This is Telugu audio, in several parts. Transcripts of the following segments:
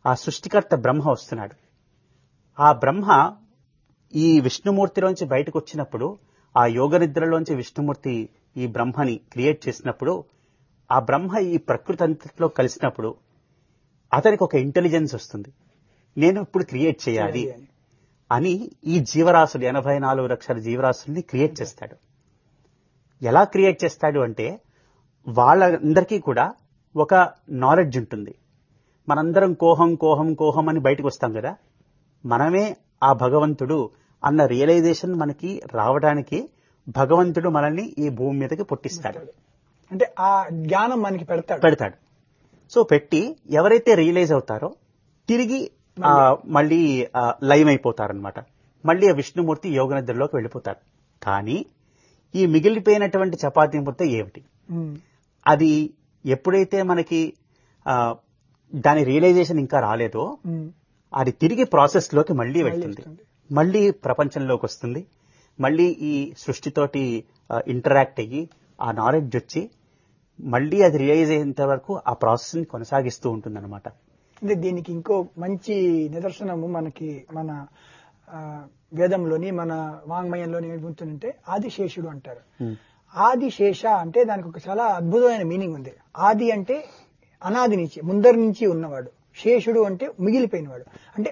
ఆ సృష్టికర్త బ్రహ్మ వస్తున్నాడు. ఆ బ్రహ్మ ఈ విష్ణుమూర్తిలోంచి బయటకు వచ్చినప్పుడు, ఆ యోగ నిద్రలోంచి విష్ణుమూర్తి ఈ బ్రహ్మని క్రియేట్ చేసినప్పుడు, ఆ బ్రహ్మ ఈ ప్రకృతి అంతట్లో కలిసినప్పుడు అతనికి ఒక ఇంటెలిజెన్స్ వస్తుంది. నేను ఇప్పుడు క్రియేట్ చేయాలి అని ఈ జీవరాశులు 84 లక్షల జీవరాశుల్ని క్రియేట్ చేస్తాడు. ఎలా క్రియేట్ చేస్తాడు అంటే, వాళ్ళందరికీ కూడా ఒక నాలెడ్జ్ ఉంటుంది. మనందరం కోహం కోహం కోహం అని బయటకు వస్తాం కదా, మనమే ఆ భగవంతుడు అన్న రియలైజేషన్ మనకి రావడానికి భగవంతుడు మనల్ని ఈ భూమి మీదకి పుట్టిస్తాడు. అంటే ఆ జ్ఞానం మనకి పెడతాడు. సో పెట్టి ఎవరైతే రియలైజ్ అవుతారో తిరిగి మళ్ళీ లైవ్ అయిపోతారనమాట. మళ్ళీ ఆ విష్ణుమూర్తి యోగ నిద్రలోకి వెళ్ళిపోతారు. కానీ ఈ మిగిలిపోయినటువంటి చపాతీ ముద్ద ఏమిటి? అది ఎప్పుడైతే మనకి దాని రియలైజేషన్ ఇంకా రాలేదో అది తిరిగి ప్రాసెస్ లోకి మళ్ళీ వెళ్తుంది, మళ్ళీ ప్రపంచంలోకి వస్తుంది, మళ్ళీ ఈ సృష్టితోటి ఇంటరాక్ట్ అయ్యి ఆ నాలెడ్జ్ వచ్చి మళ్ళీ అది రియలైజ్ అయ్యేంత వరకు ఆ ప్రాసెస్ ని కొనసాగిస్తూ ఉంటుంది అనమాట. అంటే దీనికి ఇంకో మంచి నిదర్శనము మనకి మన వేదంలోని మన వాంగ్మయంలోని ఏముంటుందంటే ఆదిశేషుడు అంటారు. ఆదిశేష అంటే దానికి ఒక చాలా అద్భుతమైన మీనింగ్ ఉంది. ఆది అంటే అనాది నుంచి ముందరి నుంచి ఉన్నవాడు, శేషుడు అంటే మిగిలిపోయినవాడు. అంటే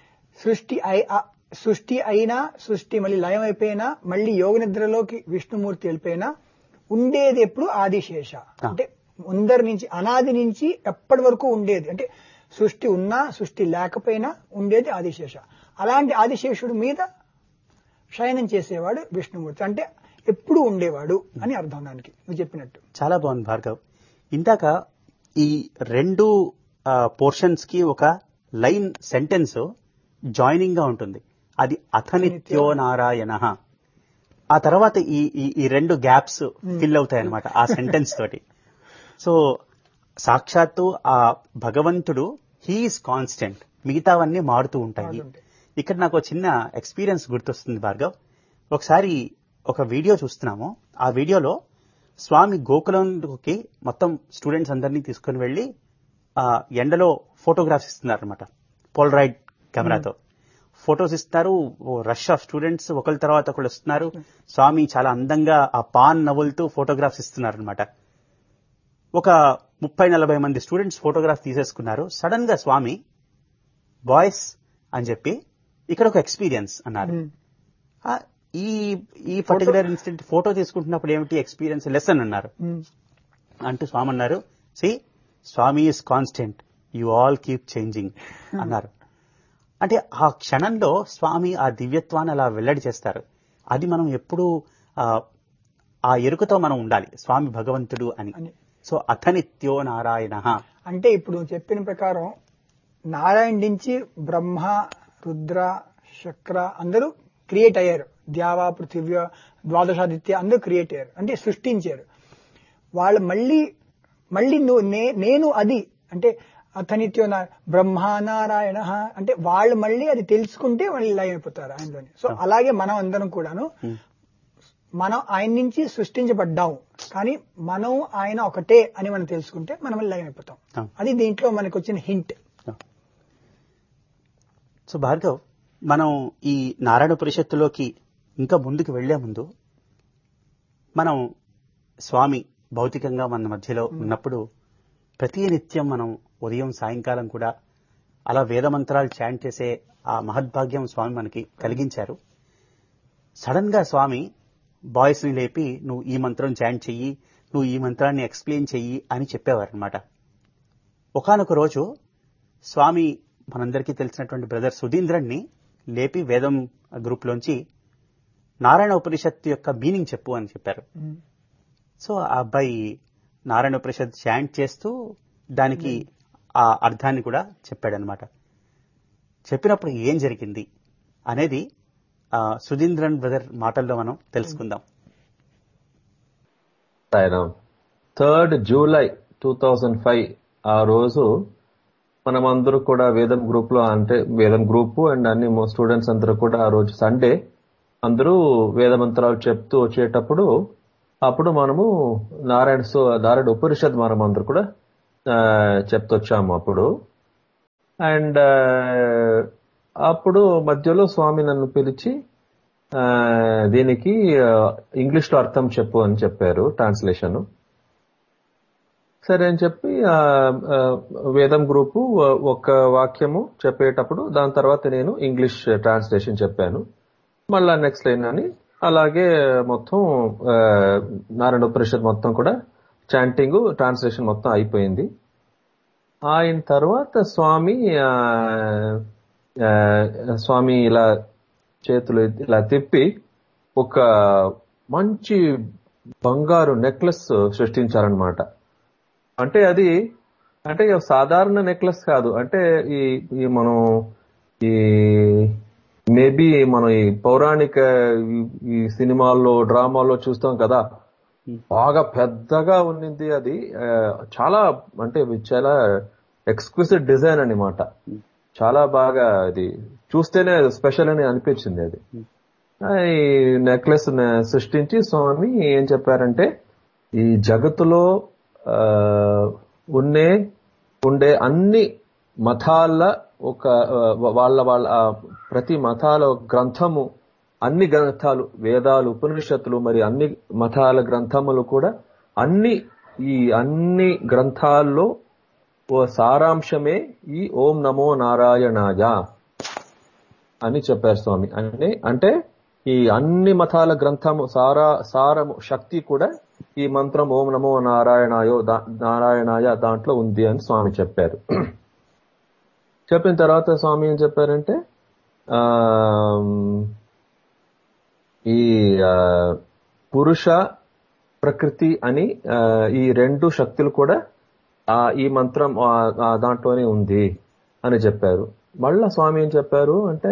సృష్టి అయినా సృష్టి మళ్ళీ లయం అయిపోయినా మళ్ళీ యోగ నిద్రలోకి విష్ణుమూర్తి వెళ్ళిపోయినా ఉండేది ఎప్పుడు ఆదిశేష. అంటే ముందరి నుంచి అనాది నుంచి ఎప్పటి వరకు ఉండేది, అంటే సృష్టి ఉన్నా సృష్టి లేకపోయినా ఉండేది ఆదిశేష. అలాంటి ఆదిశేషుడు మీద శయనం చేసేవాడు విష్ణుమూర్తి. అంటే ఎప్పుడు ఉండేవాడు అని అర్థం దానికి నువ్వు చెప్పినట్టు. చాలా బాగుంది భార్గవ్. ఇందాక ఈ రెండు పోర్షన్స్ కి ఒక లైన్ సెంటెన్స్ జాయినింగ్ గా ఉంటుంది. అది అథనిత్యో నారాయణ. ఆ తర్వాత ఈ రెండు గ్యాప్స్ ఫిల్ అవుతాయి అనమాట ఆ సెంటెన్స్ తోటి. సో సాక్షాత్తు ఆ భగవంతుడు హీఈస్ కాన్స్టెంట్, మిగతావన్నీ మారుతూ ఉంటాయి. ఇక్కడ నాకు చిన్న ఎక్స్పీరియన్స్ గుర్తొస్తుంది భార్గవ్. ఒకసారి ఒక వీడియో చూస్తున్నాము. ఆ వీడియోలో స్వామి గోకులంకి మొత్తం స్టూడెంట్స్ అందరినీ తీసుకుని వెళ్లి ఎండలో ఫోటోగ్రాఫ్స్ ఇస్తున్నారు అనమాట. పోలరాయిడ్ కెమెరాతో ఫొటోస్ ఇస్తారు. రష్ ఆఫ్ స్టూడెంట్స్ ఒకరి తర్వాత ఒకళ్ళు వస్తున్నారు. స్వామి చాలా అందంగా ఆ పాన్ నవ్వులుతూ ఫోటోగ్రాఫ్స్ ఇస్తున్నారు అనమాట. ఒక 30-40 మంది స్టూడెంట్స్ ఫోటోగ్రాఫ్ తీసేసుకున్నారు. సడన్ గా స్వామి బాయ్స్ అని చెప్పి ఇక్కడ ఒక ఎక్స్పీరియన్స్ అన్నారు. ఈ పర్టికులర్ ఇన్సిడెంట్ ఫోటో తీసుకుంటున్నప్పుడు ఏమిటి ఎక్స్పీరియన్స్ లెసన్ అన్నారు. అంటూ స్వామి అన్నారు, C Swamy is constant, you all keep changing అన్నారు. అంటే ఆ క్షణంలో స్వామి ఆ దివ్యత్వాన్ని అలా వెల్లడి చేస్తారు. అది మనం ఎప్పుడూ ఆ ఎరుకతో మనం ఉండాలి, స్వామి భగవంతుడు అని. సో అథనిత్యో నారాయణ అంటే ఇప్పుడు చెప్పిన ప్రకారం నారాయణ నుంచి బ్రహ్మ, రుద్ర, శక్ర అందరూ క్రియేట్ అయ్యారు. ద్యావా, పృథివ్య, ద్వాదశాదిత్య అందరూ క్రియేట్ అయ్యారు, అంటే సృష్టించారు. వాళ్ళు మళ్ళీ నేను అది అంటే అథనిత్యో బ్రహ్మనారాయణ అంటే వాళ్ళు మళ్ళీ అది తెలుసుకుంటే వాళ్ళు లయం అయిపోతారు ఆయనలోని. సో అలాగే మనం అందరం కూడాను మనం ఆయన నుంచి సృష్టించబడ్డాము, కానీ మనం ఆయన ఒకటే అని మనం తెలుసుకుంటే మనం లయం అయిపోతాం. అది దీంట్లో మనకు వచ్చిన హింట్. సో భార్గవ్, మనం ఈ నారాయణ పరిషత్తులోకి ఇంకా ముందుకు వెళ్లే ముందు మనం స్వామి భౌతికంగా మన మధ్యలో ఉన్నప్పుడు ప్రతి నిత్యం మనం ఉదయం సాయంకాలం కూడా అలా వేద మంత్రాలు చాంట్ చేసే ఆ మహద్భాగ్యం స్వామి మనకి కలిగించారు. సడన్ గా స్వామి బాయ్స్ ని లేపి నువ్వు ఈ మంత్రం చాంట్ చెయ్యి, నువ్వు ఈ మంత్రాన్ని ఎక్స్ప్లెయిన్ చెయ్యి అని చెప్పేవారు అనమాట. ఒకానొక రోజు స్వామి మనందరికీ తెలిసినటువంటి బ్రదర్ సుధీంద్రన్ని లేపి వేదం గ్రూప్ లోంచి నారాయణ ఉపనిషత్తు యొక్క మీనింగ్ చెప్పు అని చెప్పారు. సో ఆ అబ్బాయి నారాయణ ఉపనిషత్ చాంట్ చేస్తూ దానికి ఆ అర్థాన్ని కూడా చెప్పాడనమాట. చెప్పినప్పుడు ఏం జరిగింది అనేది సుధీంద్రన్ బ్రదర్ మాటల్లో మనం తెలుసుకుందాం. 3rd July 2005 ఆ రోజు మనమందరూ కూడా వేదం గ్రూప్ లో, అంటే వేదం గ్రూప్ అండ్ అన్ని స్టూడెంట్స్ అందరూ కూడా ఆ రోజు సండే అందరూ వేద మంత్రాలు చెప్తూ వచ్చేటప్పుడు అప్పుడు మనము నారాయణ ఉపనిషత్ మనం అందరూ కూడా చెప్తొచ్చాము. అప్పుడు అండ్ అప్పుడు మధ్యలో స్వామి నన్ను పిలిచి దీనికి ఇంగ్లీష్ లో అర్థం చెప్పు అని చెప్పారు, ట్రాన్స్లేషన్. సరే అని చెప్పి వేదం గ్రూపు ఒక వాక్యము చెప్పేటప్పుడు దాని తర్వాత నేను ఇంగ్లీష్ ట్రాన్స్లేషన్ చెప్పాను. మళ్ళా నెక్స్ట్ లైన్ అని అలాగే మొత్తం నారాయణ ఉపనిషత్ మొత్తం కూడా చాంటింగ్ ట్రాన్స్లేషన్ మొత్తం అయిపోయింది. అయిన తర్వాత స్వామి ఇలా చేతులు ఇలా తిప్పి ఒక మంచి బంగారు నెక్లెస్ సృష్టించారనమాట. అంటే అది అంటే సాధారణ నెక్లెస్ కాదు. అంటే ఈ మనం ఈ మేబీ మనం ఈ పౌరాణిక ఈ సినిమాల్లో డ్రామాల్లో చూస్తాం కదా, బాగా పెద్దగా ఉన్నింది అది. చాలా అంటే చాలా ఎక్స్క్లూసివ్ డిజైన్ అన్నమాట. చాలా బాగా అది చూస్తేనే స్పెషల్ అని అనిపించింది. అది ఈ నెక్లెస్ సృష్టించి స్వామి ఏం చెప్పారంటే, ఈ జగత్తులో ఉండే అన్ని మతాల ఒక వాళ్ళ ప్రతి మతాల గ్రంథము, అన్ని గ్రంథాలు, వేదాలు, ఉపనిషత్తులు, మరి అన్ని మతాల గ్రంథములు కూడా అన్ని గ్రంథాల్లో ఓ సారాంశమే ఈ ఓం నమో నారాయణాయ అని చెప్పారు స్వామి. అంటే ఈ అన్ని మతాల గ్రంథము సారము శక్తి కూడా ఈ మంత్రం ఓం నమో నారాయణాయ దాంట్లో ఉంది అని స్వామి చెప్పారు. చెప్పిన తర్వాత స్వామి ఏం చెప్పారంటే, ఈ పురుష ప్రకృతి అని ఈ రెండు శక్తులు కూడా ఈ మంత్రం దాంట్లోనే ఉంది అని చెప్పారు. మళ్ళా స్వామి ఏం చెప్పారు అంటే,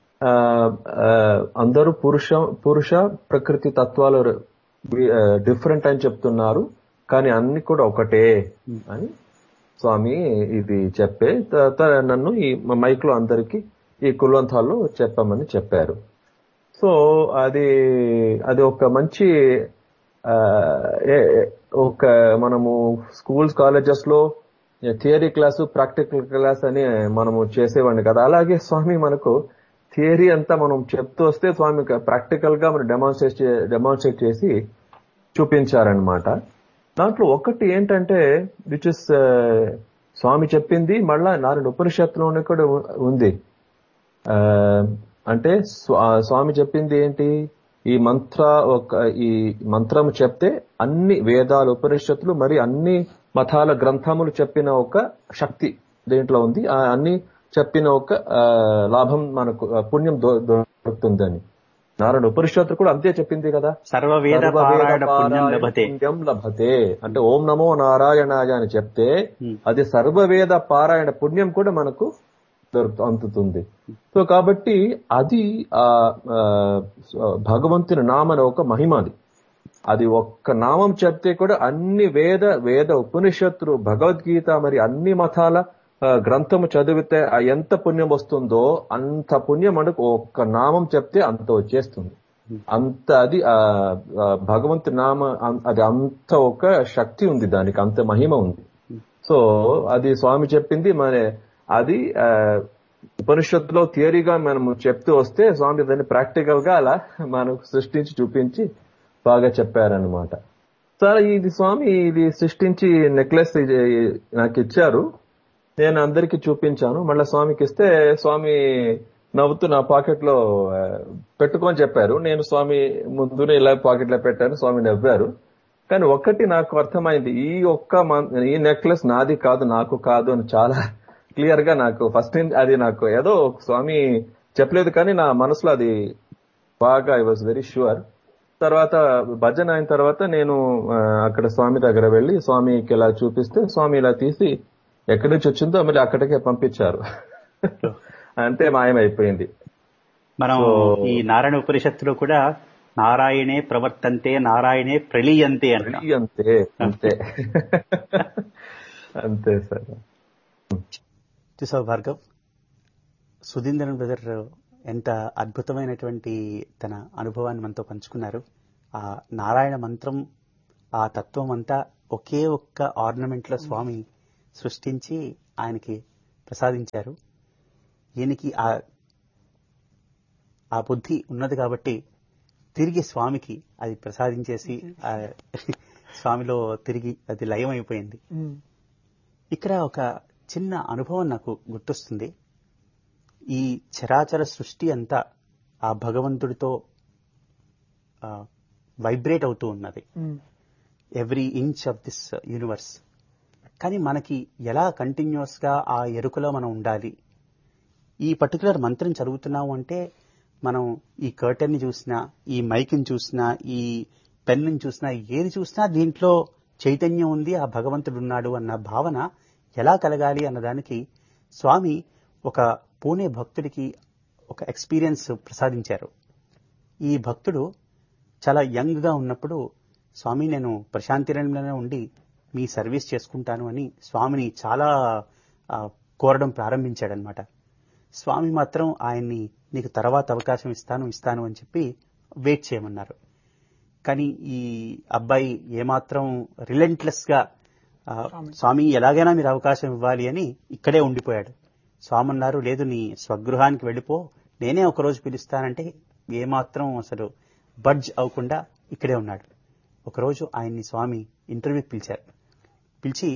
అందరూ పురుష ప్రకృతి తత్వాలు డిఫరెంట్ అని చెప్తున్నారు, కానీ అన్ని కూడా ఒకటే అని స్వామి ఇది చెప్పే నన్ను ఈ మైక్ లో అందరికి ఈ కుల్వంతాల్లో చెప్పమని చెప్పారు. సో అది ఒక మంచి ఒక మనము స్కూల్స్ కాలేజెస్ లో థియరీ క్లాసు, ప్రాక్టికల్ క్లాస్ అని మనము చేసేవాడిని కదా. అలాగే స్వామి మనకు థియరీ అంతా మనం చెప్తూ వస్తే స్వామి ప్రాక్టికల్ గా మనం డెమాన్స్ట్రేట్ చేసి చూపించారనమాట. దాంట్లో ఒకటి ఏంటంటే విచ్ ఇస్ స్వామి చెప్పింది మళ్ళా నారాయణ ఉపనిషత్తులోనే కూడా ఉంది. అంటే స్వామి చెప్పింది ఏంటి, ఈ మంత్రం చెప్తే అన్ని వేదాలు, ఉపనిషత్తులు, మరి అన్ని మతాల గ్రంథములు చెప్పిన ఒక శక్తి దేంట్లో ఉంది, అన్ని చెప్పిన ఒక లాభం మనకు పుణ్యం దొరుకుతుందని. నారాయణ ఉపనిషత్తు కూడా అంతే చెప్పింది కదా, సర్వవేద పుణ్యం లభతే. అంటే ఓం నమో నారాయణాయ అని చెప్తే అది సర్వవేద పారాయణ పుణ్యం కూడా మనకు అందుతుంది. సో కాబట్టి అది భగవంతుని నామన ఒక మహిమ. అది ఒక్క నామం చెప్తే కూడా అన్ని వేద ఉపనిషత్తులు, భగవద్గీత, మరి అన్ని మతాల గ్రంథము చదివితే ఎంత పుణ్యం వస్తుందో అంత పుణ్యం మనకు ఒక్క నామం చెప్తే అంత వచ్చేస్తుంది. అంత అది భగవంతు నామ, అది అంత ఒక శక్తి ఉంది, దానికి అంత మహిమ ఉంది. సో అది స్వామి చెప్పింది అది ఉపనిషత్తులో థియరీగా మనము చెప్తూ వస్తే స్వామి దాన్ని ప్రాక్టికల్ గా అలా మనకు సృష్టించి చూపించి బాగా చెప్పారనమాట. సరే ఇది స్వామి ఇది సృష్టించి నెక్లెస్ నాకు ఇచ్చారు, నేను అందరికి చూపించాను. మళ్ళీ స్వామికి ఇస్తే స్వామి నవ్వుతూ నా పాకెట్ లో పెట్టుకొని చెప్పారు. నేను స్వామి ముందునే ఇలా పాకెట్ లో పెట్టాను, స్వామి నవ్వారు. కానీ ఒక్కటి నాకు అర్థమైంది, ఈ నెక్లెస్ నాది కాదు, నాకు కాదు అని చాలా క్లియర్ గా నాకు ఫస్ట్ అది నాకు ఏదో స్వామి చెప్పలేదు, కానీ నా మనసులో అది బాగా ఐ వాజ్ వెరీ ష్యూర్. తర్వాత భజన అయిన తర్వాత నేను అక్కడ స్వామి దగ్గర వెళ్లి స్వామికి ఇలా చూపిస్తే స్వామి ఇలా తీసి ఎక్కడి నుంచి వచ్చిందో మళ్ళీ అక్కడికే పంపించారు. అంటే మాయమైపోయింది. మనం ఈ నారాయణ ఉపనిషత్తులో కూడా నారాయణే ప్రవర్తంతే నారాయణే ప్రలీయంతే అంతే అంతే అంతే సార్. చూసావు భార్గవ్, సుధీంద్రన్ బ్రదర్ ఎంత అద్భుతమైనటువంటి తన అనుభవాన్ని మనతో పంచుకున్నారు. ఆ నారాయణ మంత్రం, ఆ తత్వం అంతా ఒకే ఒక్క ఆర్నమెంట్ లో స్వామి సృష్టించి ఆయనకి ప్రసాదించారు. ఈయనకి ఆ బుద్ధి ఉన్నది కాబట్టి తిరిగి స్వామికి అది ప్రసాదించేసి స్వామిలో తిరిగి అది లయం అయిపోయింది. ఇక్కడ ఒక చిన్న అనుభవం నాకు గుర్తొస్తుంది. ఈ చరాచర సృష్టి అంతా ఆ భగవంతుడితో వైబ్రేట్ అవుతూ ఉన్నది, every inch of this universe. కానీ మనకి ఎలా కంటిన్యూస్ గా ఆ ఎరుకలో మనం ఉండాలి? ఈ పర్టికులర్ మంత్రం చదువుతున్నాము అంటే మనం ఈ కర్టెన్ ని చూసినా, ఈ మైక్ ని చూసినా, ఈ పెన్ ని చూసినా, ఏది చూసినా దీంట్లో చైతన్యం ఉంది, ఆ భగవంతుడు ఉన్నాడు అన్న భావన ఎలా కలగాలి అన్నదానికి స్వామి ఒక పూణే భక్తుడికి ఒక ఎక్స్పీరియన్స్ ప్రసాదించారు. ఈ భక్తుడు చాలా యంగ్ గా ఉన్నప్పుడు, స్వామి నేను ప్రశాంతిరంలోనే ఉండి మీ సర్వీస్ చేసుకుంటాను అని స్వామిని చాలా కోరడం ప్రారంభించాడనమాట. స్వామి మాత్రం ఆయన్ని నీకు తర్వాత అవకాశం ఇస్తాను అని చెప్పి వెయిట్ చేయమన్నారు. కానీ ఈ అబ్బాయి ఏమాత్రం రిలెంట్లెస్ గా స్వామి ఎలాగైనా మీరు అవకాశం ఇవ్వాలి అని ఇక్కడే ఉండిపోయాడు. స్వామి అన్నారు, లేదు నీ స్వగృహానికి వెళ్ళిపో, నేనే ఒకరోజు పిలుస్తానంటే ఏమాత్రం అసలు బడ్జ్ అవ్వకుండా ఇక్కడే ఉన్నాడు. ఒకరోజు ఆయన్ని స్వామి ఇంటర్వ్యూకి పిలిచారు. పిలిచి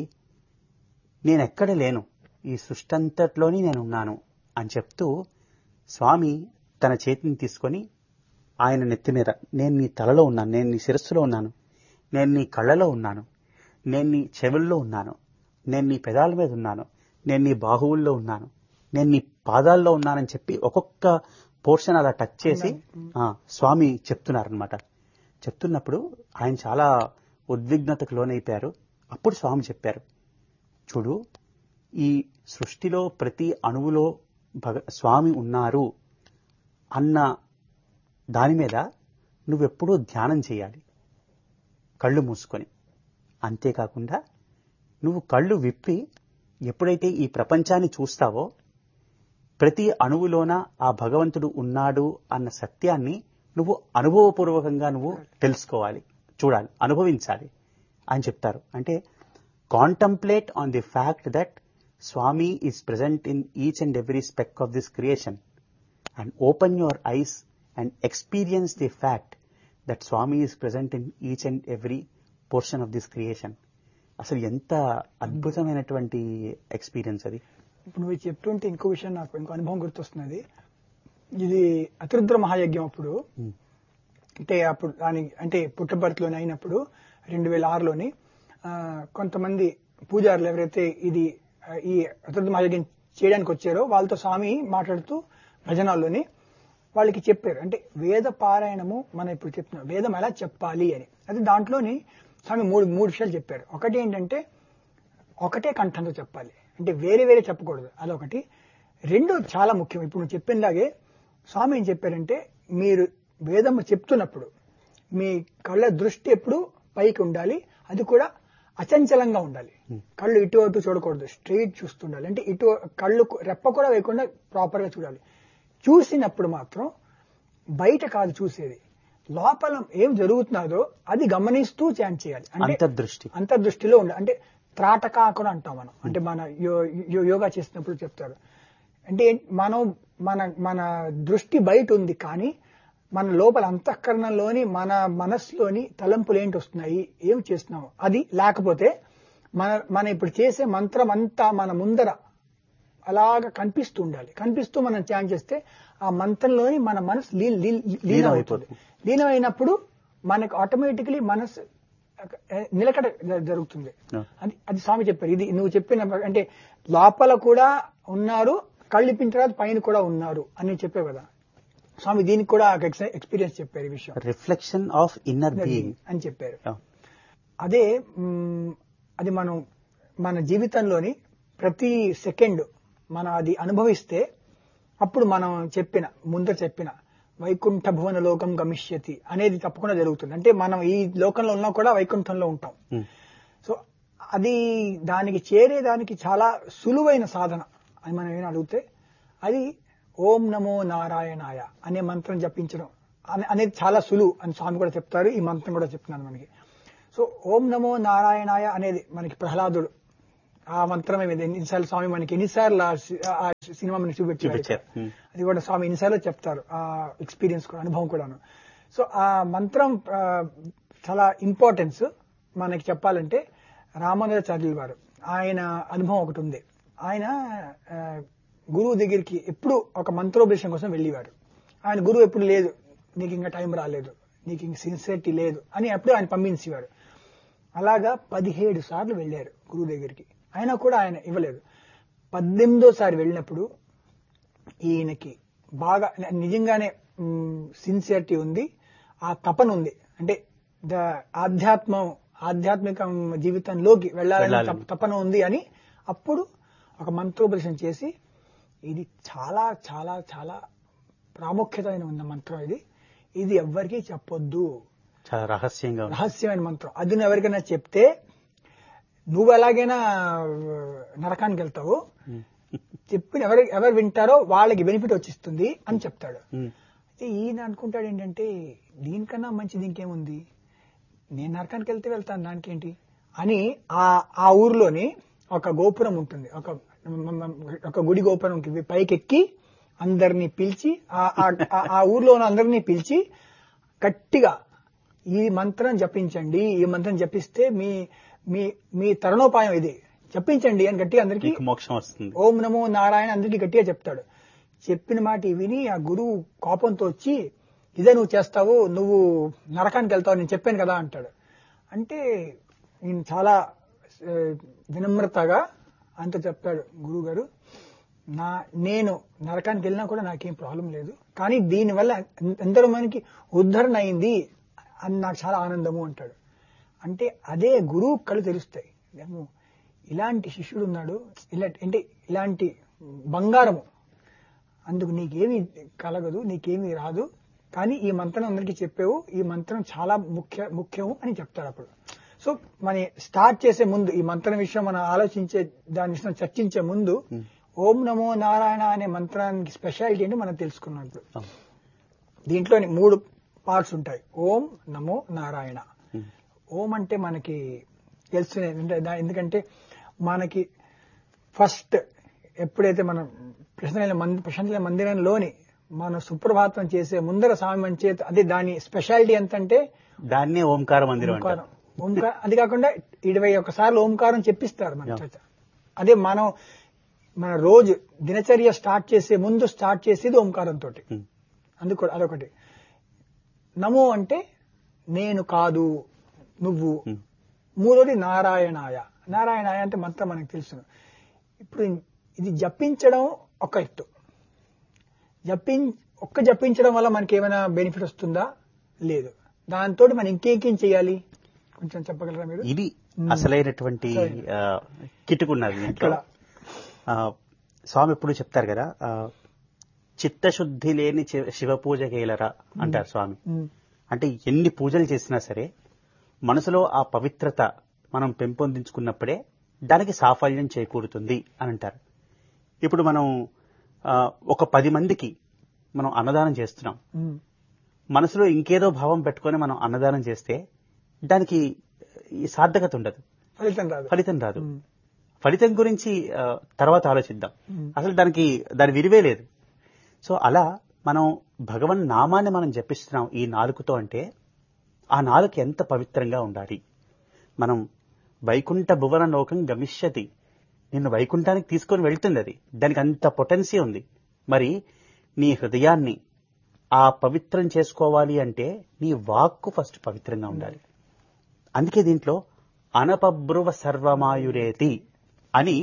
నేనెక్కడ లేను, ఈ సృష్టి అంతట్లోని నేనున్నాను అని చెప్తూ స్వామి తన చేతిని తీసుకొని ఆయన నెత్తి మీద, నేను నీ తలలో ఉన్నాను, నేను నీ శిరస్సులో ఉన్నాను, నేను నీ కళ్ళలో ఉన్నాను, నేను నీ చెవుల్లో ఉన్నాను, నేను నీ పెదాల మీద ఉన్నాను, నేను నీ బాహువుల్లో ఉన్నాను, నేను నీ పాదాల్లో ఉన్నానని చెప్పి ఒక్కొక్క పోర్షన్ అలా టచ్ చేసి స్వామి చెప్తున్నారనమాట. చెప్తున్నప్పుడు ఆయన చాలా ఉద్విగ్నతకు లోనైపోయారు. అప్పుడు స్వామి చెప్పారు, చూడు ఈ సృష్టిలో ప్రతి అణువులో స్వామి ఉన్నారు అన్న దాని మీద నువ్వెప్పుడూ ధ్యానం చేయాలి, కళ్ళు మూసుకొని. అంతేకాకుండా నువ్వు కళ్ళు విప్పి ఎప్పుడైతే ఈ ప్రపంచాన్ని చూస్తావో ప్రతి అణువులోన ఆ భగవంతుడు ఉన్నాడు అన్న సత్యాన్ని నువ్వు అనుభవపూర్వకంగా నువ్వు తెలుసుకోవాలి, చూడాలి, అనుభవించాలి అని చెప్తారు. అంటే contemplate on the fact that Swamy is present in each and every spec of this creation and open your eyes and experience the fact that Swamy is present in each and every portion of this creation. అసలు ఎంత అద్భుతమైనటువంటి ఎక్స్పీరియన్స్ అది. ఇప్పుడు నువ్వు చెప్తుంటే ఇంకో విషయం నాకు ఇంకో అనుభవం గుర్తొస్తున్నది. ఇది అతిరుద్ర మహాయజ్ఞం అప్పుడు, అంటే అప్పుడు అంటే పుట్టపర్తిలోనే అయినప్పుడు 2006లోని కొంతమంది పూజారులు ఎవరైతే ఈ అతిరుద్ర మహాయజ్ఞం చేయడానికి వచ్చారో వాళ్ళతో స్వామి మాట్లాడుతూ భజనాల్లోని వాళ్ళకి చెప్పారు, అంటే వేద పారాయణము మనం ఇప్పుడు చెప్తున్నాం, వేదం ఎలా చెప్పాలి అని. అది దాంట్లోని స్వామి మూడు విషయాలు చెప్పారు. ఒకటి ఏంటంటే ఒకటే కంఠంతో చెప్పాలి, అంటే వేరే వేరే చెప్పకూడదు, అదొకటి. రెండు చాలా ముఖ్యం. ఇప్పుడు నువ్వు చెప్పినలాగే స్వామి ఏం చెప్పారంటే, మీరు వేదము చెప్తున్నప్పుడు మీ కళ్ళ దృష్టి ఎప్పుడు పైకి ఉండాలి, అది కూడా అచంచలంగా ఉండాలి. కళ్ళు ఇటు అటు చూడకూడదు, స్ట్రెయిట్ చూస్తుండాలి. అంటే ఇటు కళ్ళు రెప్ప కూడా వేయకుండా ప్రాపర్ గా చూడాలి. చూసినప్పుడు మాత్రం బయట కాదు చూసేది, లోపల ఏం జరుగుతున్నదో అది గమనిస్తూ చాంట్ చేయాలి. అంటే అంతర్దృష్టిలో ఉండాలి. అంటే త్రాటకాకులు అంటాం మనం, అంటే మన యోగా చేసినప్పుడు చెప్తారు. అంటే మనం మన దృష్టి బయట ఉంది, కానీ మన లోపల అంతఃకరణలోని మన మనస్సులోని తలంపులు ఏంటి వస్తున్నాయి, ఏం చేస్తున్నాము అది లేకపోతే మన ఇప్పుడు చేసే మంత్రం అంతా మన ముందర అలాగా కనిపిస్తూ ఉండాలి. కనిపిస్తూ మనం ఛాన్ చేస్తే ఆ మంత్రంలోని మన మనసు లీనమవుతుంది. లీనమైనప్పుడు మనకు ఆటోమేటికలీ మనసు నిలకడ జరుగుతుంది. అది స్వామి చెప్పారు. ఇది నువ్వు చెప్పిన అంటే లోపల కూడా ఉన్నారు, కళ్ళిపిన తర్వాత పైన కూడా ఉన్నారు అని చెప్పావు కదా స్వామి. దీనికి కూడా ఎక్స్పీరియన్స్ చెప్పారు ఈ విషయం, రిఫ్లెక్షన్ ఆఫ్ ఇన్నర్ బీయింగ్ అని చెప్పారు. అది మనం మన జీవితంలోని ప్రతి సెకండ్ మనం అది అనుభవిస్తే అప్పుడు మనం ముందర చెప్పిన వైకుంఠ భువన లోకం గమిష్యతి అనేది తప్పకుండా జరుగుతుంది. అంటే మనం ఈ లోకంలో ఉన్నా కూడా వైకుంఠంలో ఉంటాం. సో అది దానికి చేరేదానికి చాలా సులువైన సాధన అని మనం ఏమైనా అడిగితే అది ఓం నమో నారాయణాయ అనే మంత్రం జపించడం అనేది చాలా సులువు అని స్వామి కూడా చెప్తారు. ఈ మంత్రం కూడా చెప్తున్నాను మనకి. సో ఓం నమో నారాయణాయ అనేది మనకి ప్రహ్లాదుడు ఆ మంత్రమే ఎన్నిసార్లు స్వామి మనకి ఎన్నిసార్లు ఆ సినిమా మనకి చూపించారు. అది కూడా స్వామి ఎన్నిసార్లు చెప్తారు ఆ ఎక్స్పీరియన్స్ కూడా, అనుభవం కూడాను. సో ఆ మంత్రం చాలా ఇంపార్టెన్స్ మనకి చెప్పాలంటే రామానుజాచార్యుల వారు ఆయన అనుభవం ఒకటి ఉంది. ఆయన గురువు దగ్గరికి ఎప్పుడు ఒక మంత్రోపదేశం కోసం వెళ్ళేవారు. ఆయన గురువు ఎప్పుడు లేదు, నీకు ఇంకా టైం రాలేదు, నీకు ఇంక సిన్సియరిటీ లేదు అని ఎప్పుడు ఆయన పంపించేవారు. అలాగా 17 సార్లు వెళ్ళారు గురువు దగ్గరికి, అయినా కూడా ఆయన ఇవ్వలేదు. 18వ వెళ్ళినప్పుడు ఈయనకి బాగా నిజంగానే సిన్సియరిటీ ఉంది, ఆ తపన ఉంది, అంటే ఆధ్యాత్మిక జీవితంలోకి వెళ్ళాలని తపన ఉంది అని అప్పుడు ఒక మంత్రోపదేశం చేసి, ఇది చాలా చాలా చాలా ప్రాముఖ్యతమైన ఉన్న మంత్రం, ఇది ఎవ్వరికీ చెప్పొద్దు, చాలా రహస్యమైన మంత్రం. అది నువ్వు ఎవరికైనా చెప్తే నువ్వు ఎలాగైనా నరకానికి వెళ్తావు, చెప్పిన ఎవరు వింటారో వాళ్ళకి బెనిఫిట్ వచ్చిస్తుంది అని చెప్తాడు. ఈయన అనుకుంటాడు ఏంటంటే దీనికన్నా మంచిది ఇంకేముంది, నేను నరకానికి వెళ్తాను దానికేంటి అని ఆ ఊర్లోని ఒక గోపురం ఉంటుంది, ఒక గుడి గోపురం పైకెక్కి అందరినీ పిలిచి ఆ ఊర్లో ఉన్న అందరినీ పిలిచి గట్టిగా ఈ మంత్రం జపించండి, ఈ మంత్రం జపిస్తే మీ తరుణోపాయం ఇది జపించండి అని గట్టిగా అందరికీ మోక్షం వస్తుంది, ఓం నమో నారాయణ అందరికీ గట్టిగా చెప్తాడు. చెప్పిన మాట విని ఆ గురువు కోపంతో వచ్చి, ఇదే నువ్వు చేస్తావు, నువ్వు నరకానికి వెళ్తావు, నేను చెప్పాను కదా అంటాడు. అంటే నేను చాలా వినమ్రతగా అంత చెప్తాడు గురువు గారు, నేను నరకానికి వెళ్ళినా కూడా నాకేం ప్రాబ్లం లేదు, కానీ దీనివల్ల ఎందరో మనకి ఉద్ధరణ అయింది అని నాకు చాలా ఆనందము అంటాడు. అంటే అదే గురువు కళ్ళు తెలుస్తాయి, ఇలాంటి శిష్యుడు ఉన్నాడు, ఇలాంటి బంగారము, అందుకు నీకేమీ కలగదు, నీకేమీ రాదు, కానీ ఈ మంత్రం అందరికీ చెప్పావు, ఈ మంత్రం చాలా ముఖ్యము అని చెప్తాడు అప్పుడు. సో మన స్టార్ట్ చేసే ముందు ఈ మంత్రం విషయం మనం ఆలోచించే దాని విషయం చర్చించే ముందు ఓం నమో నారాయణ అనే మంత్రానికి స్పెషాలిటీ ఏంటి మనం తెలుసుకున్నట్లు. దీంట్లోని 3 పార్ట్స్ ఉంటాయి. ఓం నమో నారాయణ. ఓం అంటే మనకి తెలుసునే, ఎందుకంటే మనకి ఫస్ట్ ఎప్పుడైతే మనం ప్రశాంత మందిరంలోని మన సుప్రభాతం చేసే ముందర స్వామి చేత, అదే దాని స్పెషాలిటీ ఎంతంటే దాన్నే ఓంకార మందిరం. అది కాకుండా 21 సార్లు ఓంకారం చెప్పిస్తారు మన చేత. అదే మన రోజు దినచర్య స్టార్ట్ చేసే ముందు స్టార్ట్ చేసేది ఓంకారంతో, అందుకు అదొకటి. నమో అంటే నేను కాదు, నువ్వు. మూడోది నారాయణాయ. నారాయణాయ అంటే మంత్రం మనకు తెలుసు. ఇప్పుడు ఇది జపించడం ఒక ఎత్తు, జపించడం వల్ల మనకి ఏమైనా బెనిఫిట్ వస్తుందా? లేదు. దాంతో మనం ఇంకేం చేయాలి కొంచెం చెప్పగలరా మీరు? ఇది అసలైనటువంటి కిటుకున్నది. స్వామి ఎప్పుడు చెప్తారు కదా, చిత్తశుద్ధి లేని శివ పూజ చేయలరా అంటారు స్వామి. అంటే ఎన్ని పూజలు చేసినా సరే మనసులో ఆ పవిత్రత మనం పెంపొందించుకున్నప్పుడే దానికి సాఫల్యం చేకూరుతుంది అని అంటారు. ఇప్పుడు మనం ఒక 10 మందికి మనం అన్నదానం చేస్తున్నాం, మనసులో ఇంకేదో భావం పెట్టుకొని మనం అన్నదానం చేస్తే దానికి సార్థకత ఉండదు, ఫలితం రాదు. ఫలితం గురించి తర్వాత ఆలోచిద్దాం, అసలు దాని విలువే లేదు. సో అలా మనం భగవన్ నామాన్ని మనం జపిస్తున్నాం ఈ నాలుకతో, అంటే ఆ నాలుక ఎంత పవిత్రంగా ఉండాలి. మనం వైకుంఠ భువన లోకం గమిష్యతి, నిన్ను వైకుంఠానికి తీసుకొని వెళ్తుంది, అది దానికి అంత పొటెన్సీ ఉంది. మరి నీ హృదయాన్ని ఆ పవిత్రం చేసుకోవాలి అంటే నీ వాక్కు ఫస్ట్ పవిత్రంగా ఉండాలి. అందుకే దీంట్లో అనపబ్రువ సర్వమాయురేతి అని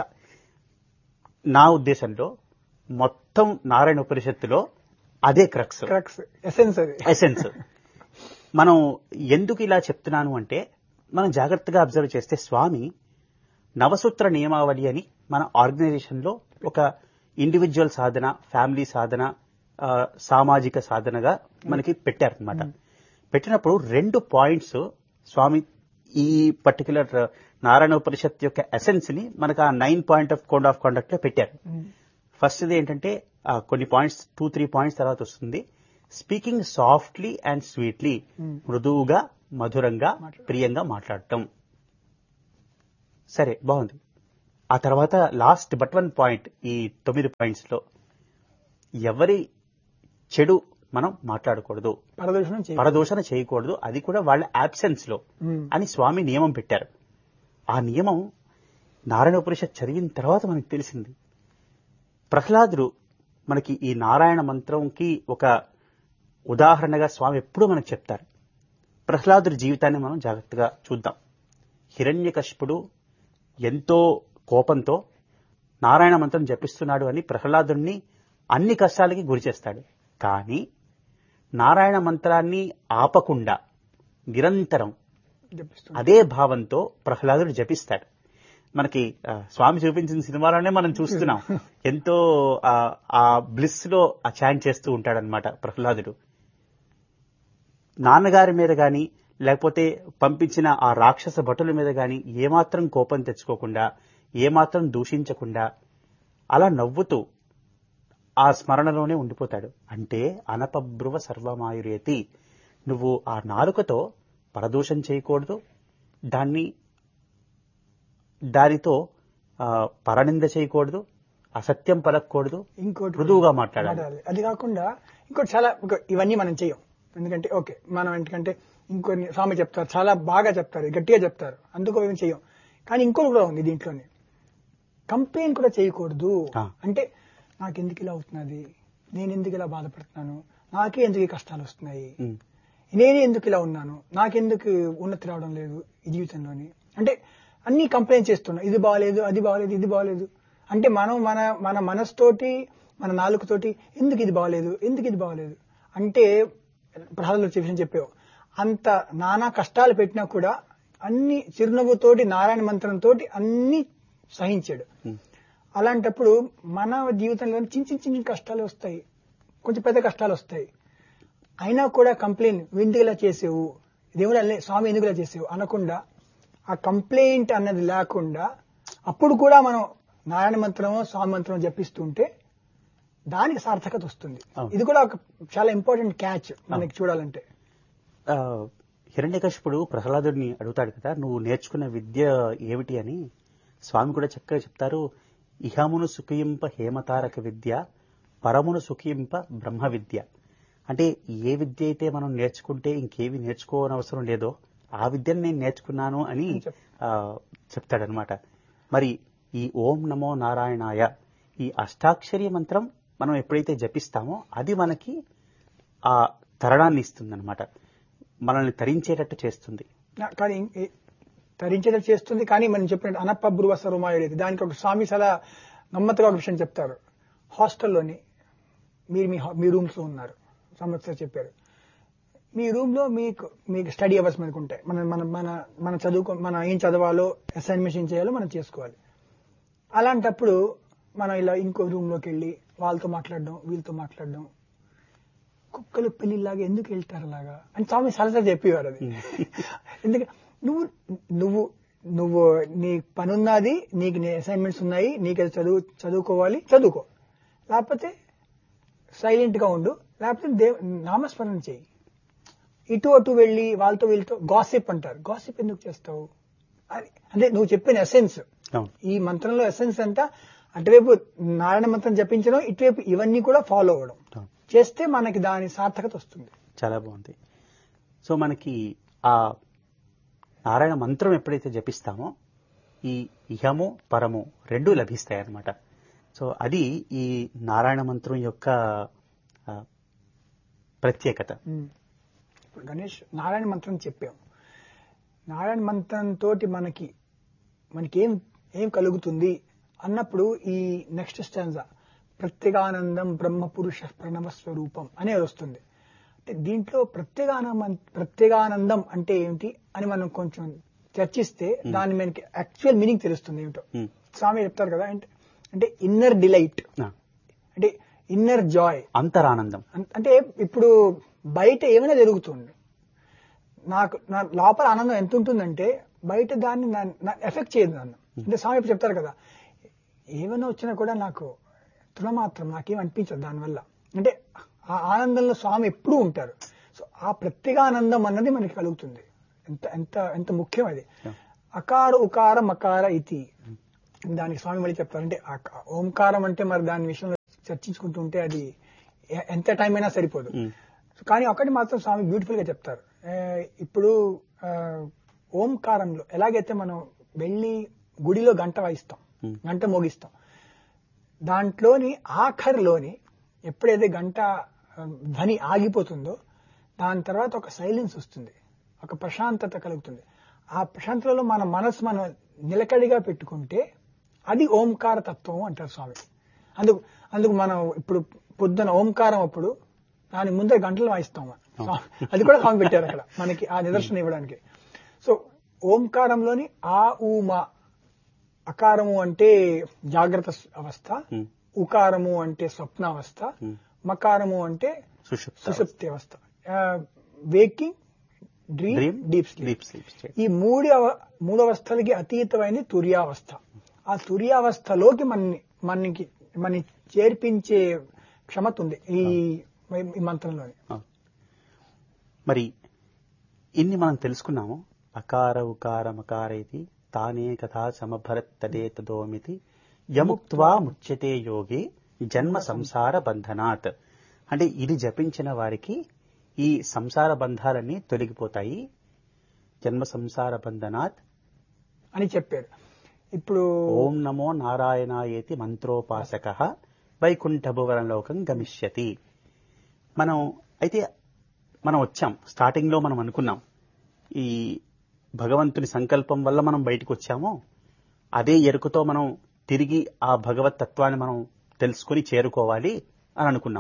నా ఉద్దేశంలో మొత్తం నారాయణ ఉపనిషత్తులో అదే క్రక్స్, ఎసెన్స్. మనం ఎందుకు ఇలా చెప్తున్నాను అంటే, మనం జాగ్రత్తగా అబ్జర్వ్ చేస్తే స్వామి నవసూత్ర నియమావళి అని మన ఆర్గనైజేషన్ లో ఒక ఇండివిజువల్ సాధన, ఫ్యామిలీ సాధన, సామాజిక సాధనగా మనకి పెట్టారనమాట. పెట్టినప్పుడు 2 పాయింట్స్ స్వామి ఈ పర్టికులర్ నారాయణ ఉపనిషత్ యొక్క ఎసెన్స్ ని మనకు ఆ 9 point of code of conduct లో పెట్టారు. ఫస్ట్ది ఏంటంటే కొన్ని పాయింట్స్ 2-3 పాయింట్స్ తర్వాత వస్తుంది, స్పీకింగ్ సాఫ్ట్లీ అండ్ స్వీట్లీ, మృదువుగా మధురంగా ప్రియంగా మాట్లాడటం. సరే, బాగుంది. ఆ తర్వాత లాస్ట్ బట్ వన్ పాయింట్, ఈ 9 points లో ఎవరి చెడు మనం మాట్లాడకూడదు, పరదూషణ చేయకూడదు, అది కూడా వాళ్ళ absence లో అని స్వామి నియమం పెట్టారు. ఆ నియమం నారాయణ ఉపనిషత్ చదివిన తర్వాత మనకు తెలిసింది. ప్రహ్లాదుడు మనకి ఈ నారాయణ మంత్రంకి ఒక ఉదాహరణగా స్వామి ఎప్పుడూ మనకు చెప్తారు. ప్రహ్లాదుడి జీవితాన్ని మనం జాగ్రత్తగా చూద్దాం. హిరణ్యకశిపుడు ఎంతో కోపంతో నారాయణ మంత్రం జపిస్తున్నాడు అని ప్రహ్లాదుడిని అన్ని కష్టాలకి గురి చేస్తాడు. కానీ నారాయణ మంత్రాన్ని ఆపకుండా నిరంతరం అదే భావంతో ప్రహ్లాదుడు జపిస్తాడు. మనకి స్వామి చూపించిన సినిమాలోనే మనం చూస్తున్నాం. ఎంతో ఆ బ్లిస్ లో ఆ చాంట్ చేస్తూ ఉంటాడనమాట ప్రహ్లాదుడు. నాన్నగారి మీద గాని లేకపోతే పంపించిన ఆ రాక్షస భటుల మీద గాని ఏమాత్రం కోపం తెచ్చుకోకుండా, ఏమాత్రం దూషించకుండా అలా నవ్వుతూ ఆ స్మరణలోనే ఉండిపోతాడు. అంటే అనపబ్రువ సర్వమాయురేతి, నువ్వు ఆ నాలుకతో పరదూషం చేయకూడదు, దానితో పరనింద చేయకూడదు, అసత్యం పలకూడదు, ఇంకోటి మృదువుగా మాట్లాడాలి. అది కాకుండా ఇంకోటి చాలా ఇవన్నీ మనం చెయ్యం. ఎందుకంటే ఓకే మనం ఎందుకంటే ఇంకొన్ని స్వామి చెప్తారు, చాలా బాగా చెప్తారు, గట్టిగా చెప్తారు, అందుకో ఏమి చెయ్యం. కానీ ఇంకోటి కూడా ఉంది దీంట్లోనే, కంప్లైంట్ కూడా చేయకూడదు. అంటే నాకెందుకు ఇలా అవుతున్నది, నేను ఎందుకు ఇలా బాధపడుతున్నాను, నాకే ఎందుకు ఈ కష్టాలు వస్తున్నాయి, నేనే ఎందుకు ఇలా ఉన్నాను, నాకెందుకు ఉన్నతి రావడం లేదు ఈ జీవితంలోని, అంటే అన్ని కంప్లైంట్ చేస్తున్నా, ఇది బాగాలేదు, అది బాగాలేదు, ఇది బాగాలేదు. అంటే మనం మన మనసుతోటి, మన నాలుకతోటి ఎందుకు ఇది బాగాలేదు, ఎందుకు ఇది బాగాలేదు అంటే ప్రహ్లాదుడు విషయం చెప్పావు. అంత నానా కష్టాలు పెట్టినా కూడా అన్ని చిరునవ్వుతోటి నారాయణ మంత్రంతో అన్ని సహించాడు. అలాంటప్పుడు మన జీవితంలో చిన్న చిన్న కష్టాలు వస్తాయి, కొంచెం పెద్ద కష్టాలు వస్తాయి, అయినా కూడా కంప్లైంట్ ఎందుకు ఇలా చేసేవు, దేవుడు స్వామి ఎందుకు ఇలా చేసేవు అనకుండా, ఆ కంప్లైంట్ అన్నది లేకుండా అప్పుడు కూడా మనం నారాయణ మంత్రమో స్వామి మంత్రమో జపిస్తుంటే దానికి సార్థకత వస్తుంది. ఇది కూడా ఒక చాలా ఇంపార్టెంట్ క్యాచ్ మనకి చూడాలంటే. హిరణ్యకశిపుడు ప్రహ్లాదుడిని అడుగుతాడు కదా, నువ్వు నేర్చుకున్న విద్య ఏమిటి అని. స్వామి కూడా చక్కగా చెప్తారు, ఇహమును సుఖింప హేమతారక విద్య, పరమును సుఖింప బ్రహ్మ విద్య. అంటే ఏ విద్య అయితే మనం నేర్చుకుంటే ఇంకేవి నేర్చుకోనవసరం లేదో ఆ విద్యను నేను నేర్చుకున్నాను అని చెప్తాడనమాట. మరి ఈ ఓం నమో నారాయణాయ, ఈ అష్టాక్షరి మంత్రం మనం ఎప్పుడైతే జపిస్తామో అది మనకి ఆ తరణాన్ని ఇస్తుంది అనమాట, మనల్ని తరించేటట్టు చేస్తుంది. కానీ తరించేటట్టు చేస్తుంది. కానీ మనం చెప్పినట్టు అనపబ్రువ సర్వమాయురేతి, దానికి ఒక స్వామి చాలా గమ్మత్తుగా ఒక విషయం చెప్తారు. హాస్టల్లోని మీరు మీ రూమ్స్ లో ఉన్నారు, సంవత్సరం చెప్పారు, మీ రూమ్ లో మీకు స్టడీ అవర్స్ మనకు ఉంటాయి, మనం ఏం చదవాలో, అసైన్మెంట్స్ ఏం చేయాలో మనం చేసుకోవాలి. అలాంటప్పుడు మనం ఇలా ఇంకో రూమ్ లోకి వెళ్ళి వాళ్ళతో మాట్లాడడం, వీళ్ళతో మాట్లాడడం, కుక్కలు పెళ్లిలాగా ఎందుకు వెళ్తారు అలాగా అని స్వామి సలసా చెప్పేవారు. అది ఎందుకంటే నువ్వు నీ పని ఉన్నది, నీకు అసైన్మెంట్స్ ఉన్నాయి, నీకు అది చదువుకోవాలి, చదువుకో, లేకపోతే సైలెంట్ గా ఉండు, లేకపోతే నామస్మరణ చేయి. ఇటు అటు వెళ్ళి వాళ్ళతో వీళ్ళతో గాసిప్ అంటారు, గాసిప్ ఎందుకు చేస్తావు అంటే నువ్వు చెప్పిన ఎసెన్స్, ఈ మంత్రంలో ఎసెన్స్ అంతా అటువైపు నారాయణ మంత్రం జపించడం, ఇటువైపు ఇవన్నీ కూడా ఫాలో అవ్వడం చేస్తే మనకి దాని సార్థకత వస్తుంది. చాలా బాగుంది. సో మనకి ఆ నారాయణ మంత్రం ఎప్పుడైతే జపిస్తామో ఈ ఇహము పరము రెండూ లభిస్తాయి అన్నమాట. సో అది ఈ నారాయణ మంత్రం యొక్క ప్రత్యేకత. గణేష్, నారాయణ మంత్రం చెప్పాం, నారాయణ మంత్రం తోటి మనకి ఏం కలుగుతుంది అన్నప్పుడు ఈ నెక్స్ట్ స్టాంజా ప్రత్యేగానందం బ్రహ్మ పురుష ప్రణవ స్వరూపం అనేది వస్తుంది. అంటే దీంట్లో ప్రత్యేగానందం అంటే ఏమిటి అని మనం కొంచెం చర్చిస్తే దాని మనకి యాక్చువల్ మీనింగ్ తెలుస్తుంది ఏమిటో. స్వామి చెప్తారు కదా, అంటే ఇన్నర్ డిలైట్, అంటే ఇన్నర్ జాయ్, అంతరానందం. అంటే ఇప్పుడు బయట ఏమైనా జరుగుతుంది, నా లోపల ఆనందం ఎంత ఉంటుందంటే బయట దాన్ని ఎఫెక్ట్ చేయదు నన్ను. అంటే స్వామి ఇప్పుడు చెప్తారు కదా, ఏమైనా వచ్చినా కూడా నాకు తులమాత్రం నాకేం అనిపించదు దానివల్ల. అంటే ఆ ఆనందంలో స్వామి ఎప్పుడూ ఉంటారు. సో ఆ ప్రత్యేగానందం అన్నది మనకి కలుగుతుంది. ఎంత ఎంత ఎంత ముఖ్యం అది. అకార ఉకార మకార ఇతి, దానికి స్వామి మళ్ళీ చెప్తారు. అంటే ఓంకారం అంటే మరి దాని విషయంలో చర్చించుకుంటూ ఉంటే అది ఎంత టైం అయినా సరిపోదు. కానీ ఒకటి మాత్రం స్వామి బ్యూటిఫుల్ గా చెప్తారు. ఇప్పుడు ఓంకారంలో ఎలాగైతే మనం వెళ్ళి గుడిలో గంట వాయిస్తాం, గంట మోగిస్తాం, దాంట్లోని ఆఖరిలోని ఎప్పుడైతే గంట ధ్వని ఆగిపోతుందో దాని తర్వాత ఒక సైలెన్స్ వస్తుంది, ఒక ప్రశాంతత కలుగుతుంది. ఆ ప్రశాంతతలో మన మనసు మనం నిలకడిగా పెట్టుకుంటే అది ఓంకార తత్వం అంటారు స్వామి. అందుకు మనం ఇప్పుడు పొద్దున ఓంకారం అప్పుడు దాని ముందే గంటలు వాయిస్తాం. అది కూడా స్వామి పెట్టారు అక్కడ మనకి ఆ నిదర్శనం ఇవ్వడానికి. సో ఓంకారంలోని ఆ ఊ మా, అకారము అంటే జాగ్రత్త అవస్థ, ఉకారము అంటే స్వప్నావస్థ, మకారము అంటే సుషుప్తి అవస్థ, వేకింగ్, డ్రీమ్, డీప్ స్లీప్. ఈ మూడు అవస్థలకి అతీతమైన తుర్యావస్థ. ఆ తుర్యావస్థలోకి మనని చేర్పించే క్షమత ఉంది ఈ మంత్రంలోని. మరి ఇన్ని మనం తెలుసుకున్నాము. అకార ఉకార మకారేతి తానే కథా సమభరత్ తదే తదోమితి యముక్త్వా ముచ్యతే యోగి జన్మ సంసార బంధనాత్. అంటే ఇది జపించిన వారికి ఈ సంసార బంధాలన్నీ తొలగిపోతాయి, జన్మ సంసార బంధనాత్ అని చెప్పారు. ఇప్పుడు ఓం నమో నారాయణాయేతి మంత్రోపాసక వైకుంఠభువనలోకం గమిష్యతి. మనం వచ్చాం, స్టార్టింగ్ లో మనం అనుకున్నాం ఈ భగవంతుని సంకల్పం వల్ల మనం బయటకు వచ్చాము, అదే ఎరుకతో మనం తిరిగి ఆ భగవత్ తత్వాన్ని మనం తెలుసుకుని చేరుకోవాలి అని అనుకున్నాం.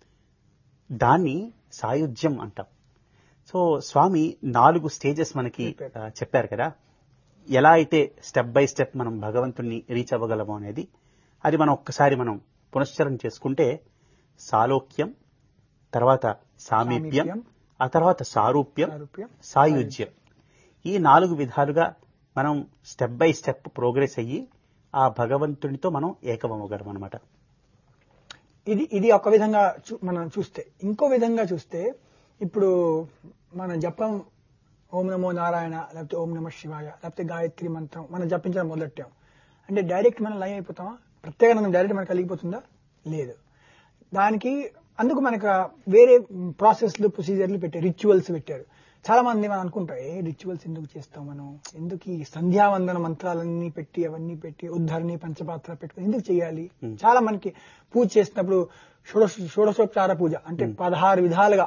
దాన్ని సాయుజ్యం అంటాం. సో స్వామి 4 స్టేజెస్ మనకి చెప్పారు కదా, ఎలా అయితే స్టెప్ బై స్టెప్ మనం భగవంతుణ్ణి రీచ్ అవ్వగలము అనేది. అది మనం ఒక్కసారి మనం పునశ్చరణ చేసుకుంటే సాలోక్యం, తర్వాత సామీప్యం, ఆ తర్వాత సారూప్యం, సాయుజ్యం, ఈ 4 విధాలుగా మనం స్టెప్ బై స్టెప్ ప్రోగ్రెస్ అయ్యి ఆ భగవంతునితో మనం ఏకమవ్వగలం అనమాట. ఇది ఒక విధంగా మనం చూస్తే. ఇంకో విధంగా చూస్తే ఇప్పుడు మన జపం ఓం నమో నారాయణ, లేకపోతే ఓం నమ శివాయ, లేకపోతే గాయత్రి మంత్రం మనం జపించడం మొదలెట్టాం అంటే డైరెక్ట్ మనం లయం అయిపోతామా? ప్రత్యేకంగా డైరెక్ట్ మనకు కలిగిపోతుందా? లేదు. దానికి అందుకు మనకు వేరే ప్రాసెస్లు, ప్రొసీజర్లు పెట్టారు, రిచువల్స్ పెట్టారు. చాలా మంది మనం అనుకుంటాం, రిచువల్స్ ఎందుకు చేస్తాం, మనం ఎందుకు ఈ సంధ్యావందన మంత్రాలన్నీ పెట్టి అవన్నీ పెట్టి ఉద్ధరణి పంచపాత్ర పెట్టుకుని ఎందుకు చేయాలి? చాలా మనకి పూజ చేసినప్పుడు షోడశోపచార పూజ అంటే 16 విధాలుగా